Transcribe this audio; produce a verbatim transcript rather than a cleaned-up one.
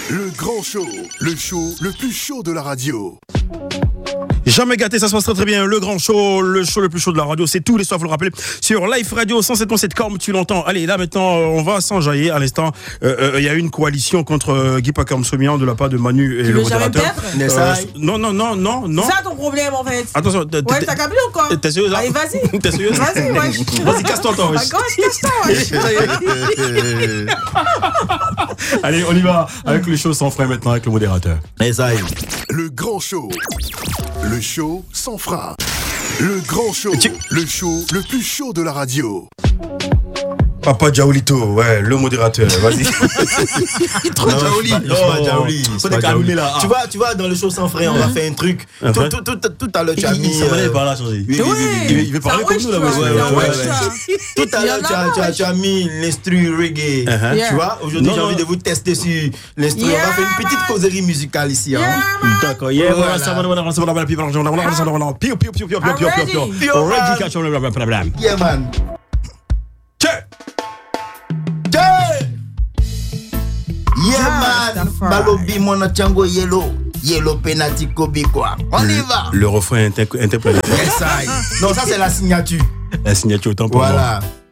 Le grand show, le show le plus chaud de la radio. Jamais gâté, ça se passe très très bien. Le grand show, le show le plus chaud de la radio, c'est tous les soirs, vous le rappelez, sur Life Radio cent sept point sept comme tu l'entends. Allez, là maintenant, on va s'enjailler. À l'instant, il euh, euh, y a eu une coalition contre euh, Guy Pacam-Somian de la part de Manu et tu le veux jamais modérateur. perdre Euh, non, non, non, non, non. C'est ça ton problème en fait. Attention, ouais, t'as câblé ou quoi? T'es sérieuse? Allez, vas-y. T'es sérieuse? Vas-y, ouais. Vas-y, casse-toi, toi, wesh. Casse-toi, ouais. Allez, on y va avec le show sans frein maintenant avec le modérateur. Et ça y est. Le grand show. Le show sans frein. Le grand show. Le show le plus chaud de la radio. Papa Jaolito, ouais, le modérateur, vas-y. Trop Jaoli. Non, c'est pas Jaoli. Faut te calmer là. Tu vois, tu vois, dans le show sans frein, on va faire un truc. Un Tout, vrai? tout, tout, tout à l'heure, tu as Il- mis. il s'en allait euh, par là, changer. oui, oui, oui, oui, Il oui. veut parler Ça comme wesh, nous là, tu ouais, vois, ouais, ça ouais, wesh, ouais. ça. Tout à Il y l'heure, en a tu as, tu, as, wesh. tu as mis l'instru reggae. Uh-huh. Yeah. Tu vois, aujourd'hui, Non, j'ai non. envie de vous tester sur l'instru. Yeah, On va faire une petite man. causerie musicale ici. Hein. Yeah, man. D'accord, yeah, Voilà. voilà, ça va, voilà, ça va, voilà, puis, voilà, voilà, voilà, voilà, voilà, piou, piou, piou, piou, piou, piou, piou, piou. Piou, Already man. catch on the rubber problem. Yeah, man. Check. Yeah, Yeah, man. Rastafari. Balobi, mon chango yellow. Yellow penalty Kobe, quoi. On y va. Le refrain inter- interprété. Yes, I. Non, ça, c'est la signature. La signature autant pour moi. Voilà.